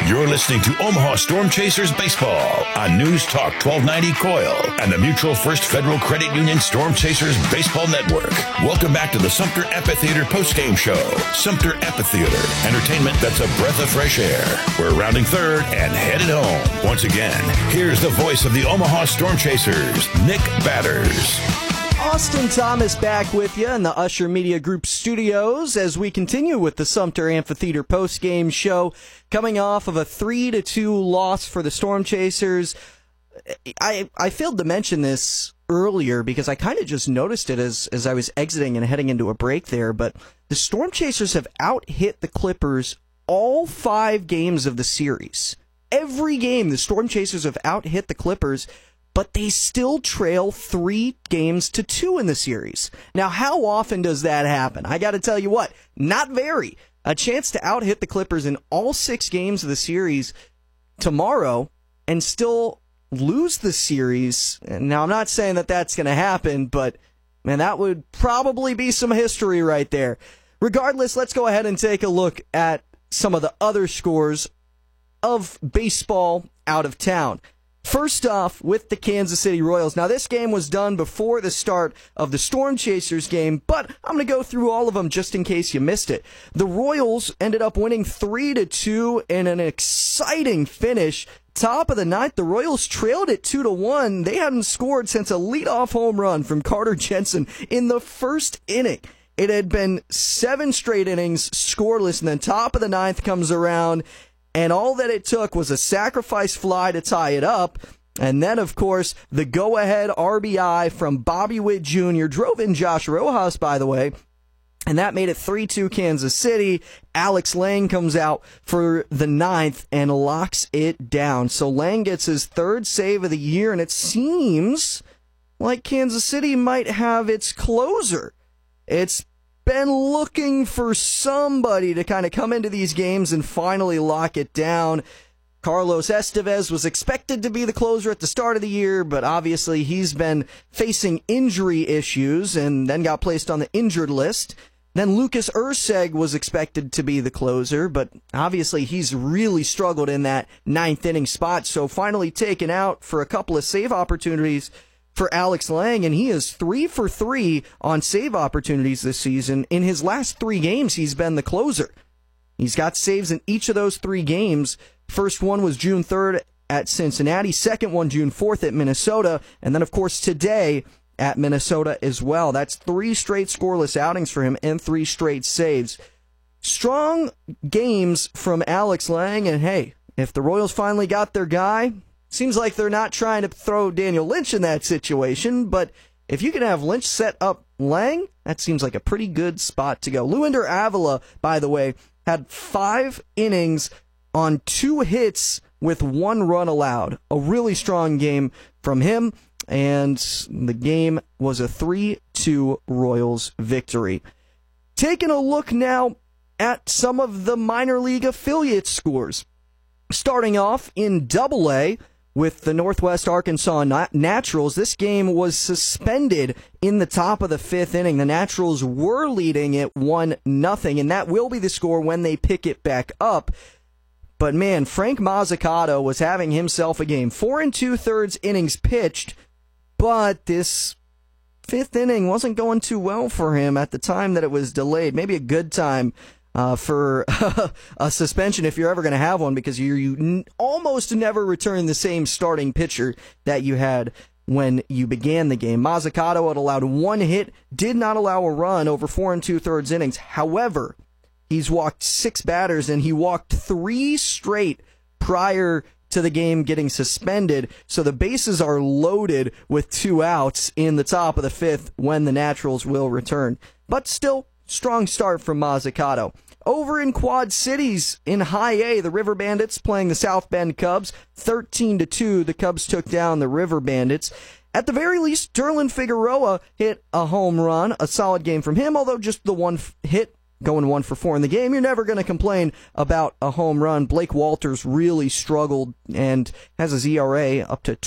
You're listening to Omaha Storm Chasers Baseball on News Talk 1290 COIL and the Mutual First Federal Credit Union Storm Chasers Baseball Network. Welcome back to the Sumter Amphitheater postgame show. Sumter Amphitheater, entertainment that's a breath of fresh air. We're rounding third and headed home. Once again, here's the voice of the Omaha Storm Chasers, Nick Batters. Austin Thomas back with you in the Usher Media Group studios as we continue with the Sumter Amphitheater postgame show, coming off of a 3-2 loss for the Storm Chasers. I failed to mention this earlier because I kind of just noticed it as I was exiting and heading into a break there, but the Storm Chasers have out-hit the Clippers all 5 games of the series. Every game the Storm Chasers have out-hit the Clippers, but they still trail 3-2 in the series. Now, how often does that happen? I got to tell you what, not very. A chance to out-hit the Clippers in all 6 games of the series tomorrow and still lose the series. Now, I'm not saying that that's going to happen, but, man, that would probably be some history right there. Regardless, let's go ahead and take a look at some of the other scores of baseball out of town. First off, with the Kansas City Royals. Now, this game was done before the start of the Storm Chasers game, but I'm going to go through all of them just in case you missed it. The Royals ended up winning 3-2 in an exciting finish. Top of the ninth, the Royals trailed it 2-1. They hadn't scored since a leadoff home run from Carter Jensen in the first inning. It had been 7 straight innings scoreless, and then top of the ninth comes around, and all that it took was a sacrifice fly to tie it up. And then, of course, the go-ahead RBI from Bobby Witt Jr. drove in Josh Rojas, by the way, and that made it 3-2 Kansas City. Alex Lang comes out for the ninth and locks it down. So Lang gets his 3rd save of the year, and it seems like Kansas City might have its closer. It's been looking for somebody to kind of come into these games and finally lock it down. Carlos Estevez was expected to be the closer at the start of the year, but obviously he's been facing injury issues and then got placed on the injured list. Then Lucas Erceg was expected to be the closer, but obviously he's really struggled in that 9th inning spot, so finally taken out for a couple of save opportunities for Alex Lang, and he is 3 for 3 on save opportunities this season. In his last 3 games, he's been the closer. He's got saves in each of those 3 games. First one was June 3rd at Cincinnati, second one June 4th at Minnesota, and then, of course, today at Minnesota as well. That's 3 straight scoreless outings for him and 3 straight saves. Strong games from Alex Lang, and hey, if the Royals finally got their guy, seems like they're not trying to throw Daniel Lynch in that situation, but if you can have Lynch set up Lang, that seems like a pretty good spot to go. Luinder Avila, by the way, had 5 innings on 2 hits with 1 run allowed. A really strong game from him, and the game was a 3-2 Royals victory. Taking a look now at some of the minor league affiliate scores. Starting off in Double-A, with the Northwest Arkansas Naturals, this game was suspended in the top of the 5th inning. The Naturals were leading it 1-0, and that will be the score when they pick it back up. But man, Frank Mazzucato was having himself a game. 4 2/3 innings pitched, but this 5th inning wasn't going too well for him at the time that it was delayed. Maybe a good time for a suspension if you're ever going to have one, because you almost never return the same starting pitcher that you had when you began the game. Mazzucato had allowed 1 hit, did not allow a run over 4 2/3 innings. However, he's walked 6 batters, and he walked 3 straight prior to the game getting suspended. So the bases are loaded with 2 outs in the top of the 5th when the Naturals will return. But still, strong start from Mazzucato. Over in Quad Cities, in High A, the River Bandits playing the South Bend Cubs. 13-2, the Cubs took down the River Bandits. At the very least, Derlin Figueroa hit a home run. A solid game from him, although just the 1 hit, going 1 for 4 in the game. You're never going to complain about a home run. Blake Walters really struggled and has his ERA up to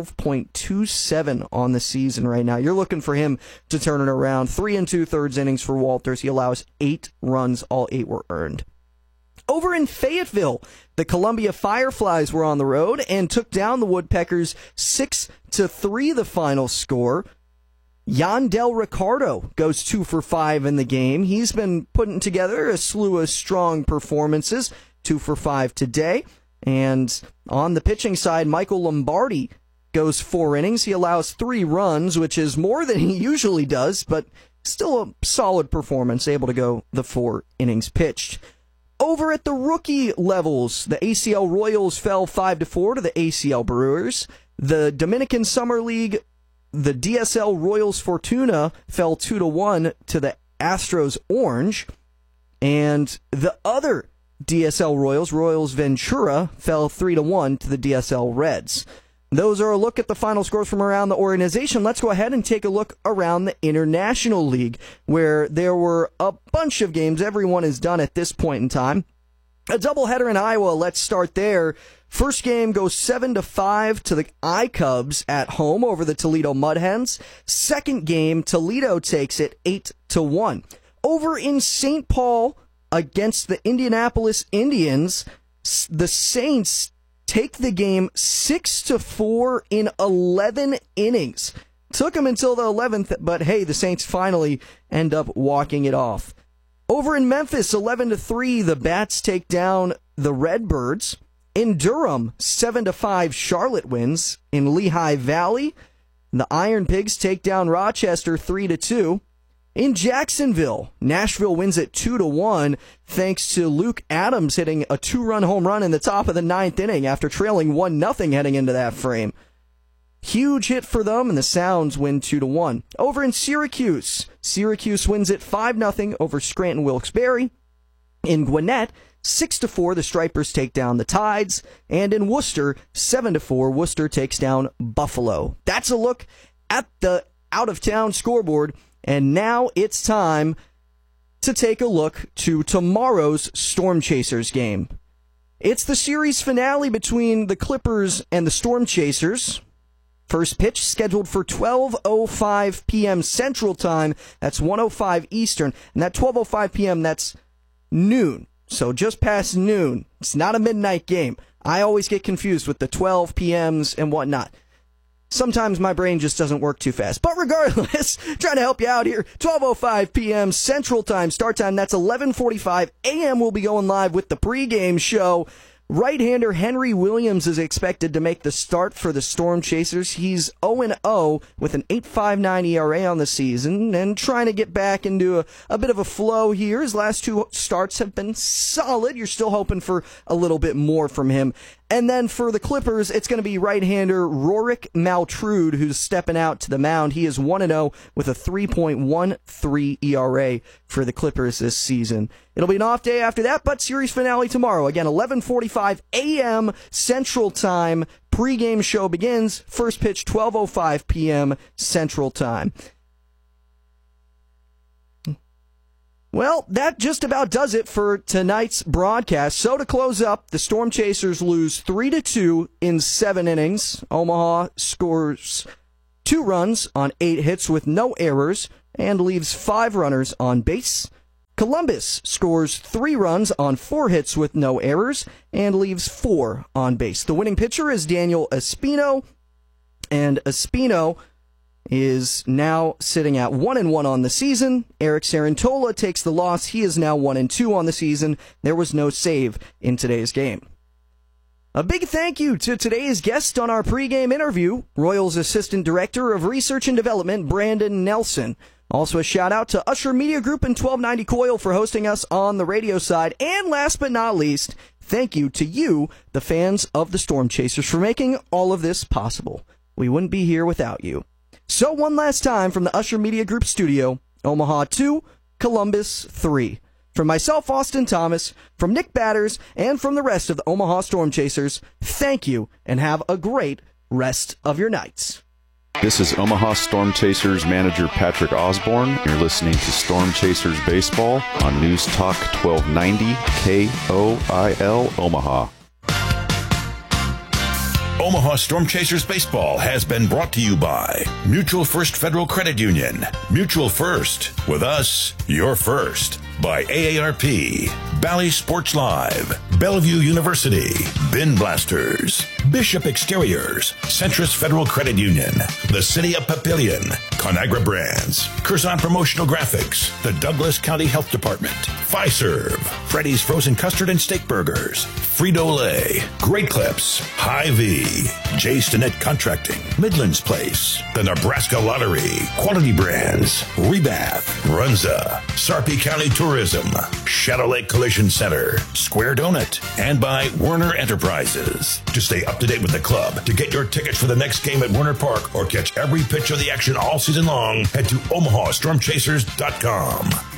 12.27 on the season right now. You're looking for him to turn it around. 3 2/3 innings for Walters. He allows 8 runs. All 8 were earned. Over in Fayetteville, the Columbia Fireflies were on the road and took down the Woodpeckers 6-3, the final score. Yandel Ricardo goes 2 for 5 in the game. He's been putting together a slew of strong performances, 2 for 5 today. And on the pitching side, Michael Lombardi goes 4 innings. He allows 3 runs, which is more than he usually does, but still a solid performance, able to go the 4 innings pitched. Over at the rookie levels, the ACL Royals fell 5-4 to the ACL Brewers. The Dominican Summer League, the DSL Royals Fortuna fell 2-1 to the Astros Orange. And the other DSL Royals Ventura, fell 3-1 to the DSL Reds. Those are a look at the final scores from around the organization. Let's go ahead and take a look around the International League, where there were a bunch of games everyone has done at this point in time. A doubleheader in Iowa, let's start there. First game goes 7-5 to the I-Cubs at home over the Toledo Mud Hens. Second game, Toledo takes it 8-1. Over in St. Paul against the Indianapolis Indians, the Saints take the game 6-4 in 11 innings. Took them until the 11th, but hey, the Saints finally end up walking it off. Over in Memphis, 11-3, the Bats take down the Redbirds. In Durham, 7-5, Charlotte wins. In Lehigh Valley, the Iron Pigs take down Rochester 3-2. In Jacksonville, Nashville wins it 2-1 thanks to Luke Adams hitting a 2-run home run in the top of the 9th inning after trailing 1-0 heading into that frame. Huge hit for them, and the Sounds win 2-1. Over in Syracuse, Syracuse wins it 5-0 over Scranton Wilkes-Barre. In Gwinnett, 6-4, the Stripers take down the Tides. And in Worcester, 7-4, Worcester takes down Buffalo. That's a look at the out-of-town scoreboard. And now it's time to take a look to tomorrow's Storm Chasers game. It's the series finale between the Clippers and the Storm Chasers. First pitch scheduled for 12:05 p.m. Central Time. That's 1:05 Eastern. And that 12:05 p.m., that's noon. So just past noon. It's not a midnight game. I always get confused with the 12 p.m.s and whatnot. Sometimes my brain just doesn't work too fast. But regardless, trying to help you out here. 12:05 p.m. Central Time start time. That's 11:45 a.m. We'll be going live with the pregame show. Right-hander Henry Williams is expected to make the start for the Storm Chasers. He's 0-0 with an 8.59 ERA on the season and trying to get back into a bit of a flow here. His last 2 starts have been solid. You're still hoping for a little bit more from him. And then for the Clippers, it's going to be right-hander Rorik Maltrude who's stepping out to the mound. He is 1-0 with a 3.13 ERA for the Clippers this season. It'll be an off day after that, but series finale tomorrow. Again, 11:45 a.m. Central Time. Pre-game show begins. First pitch, 12:05 p.m. Central Time. Well, that just about does it for tonight's broadcast. So to close up, the Storm Chasers lose 3-2 in 7 innings. Omaha scores 2 runs on 8 hits with no errors and leaves 5 runners on base. Columbus scores 3 runs on 4 hits with no errors and leaves 4 on base. The winning pitcher is Daniel Espino, and Espino is now sitting at 1-1 on the season. Eric Sarantola takes the loss. He is now 1-2 on the season. There was no save in today's game. A big thank you to today's guest on our pregame interview, Royals Assistant Director of Research and Development, Brandon Nelson. Also a shout out to Usher Media Group and 1290 Coil for hosting us on the radio side. And last but not least, thank you to you, the fans of the Storm Chasers, for making all of this possible. We wouldn't be here without you. So one last time from the Usher Media Group studio, Omaha 2, Columbus 3. From myself, Austin Thomas, from Nick Batters, and from the rest of the Omaha Storm Chasers, thank you and have a great rest of your nights. This is Omaha Storm Chasers manager Patrick Osborne. You're listening to Storm Chasers Baseball on News Talk 1290 KOIL Omaha. Omaha Storm Chasers Baseball has been brought to you by Mutual First Federal Credit Union. Mutual First. With us, you're first. By AARP. Bally Sports Live, Bellevue University, Bin Blasters, Bishop Exteriors, Centris Federal Credit Union, the City of Papillion, Conagra Brands, Curzon Promotional Graphics, the Douglas County Health Department, Fiserv, Freddy's Frozen Custard and Steak Burgers, Frito-Lay, Great Clips, Hy-Vee, J. Stinnett Contracting, Midlands Place, the Nebraska Lottery, Quality Brands, Rebath, Runza, Sarpy County Tourism, Shadow Lake Collision Center, Square Donut, and by Werner Enterprises. To stay up to date with the club, to get your tickets for the next game at Werner Park, or catch every pitch of the action all season long, head to OmahaStormChasers.com.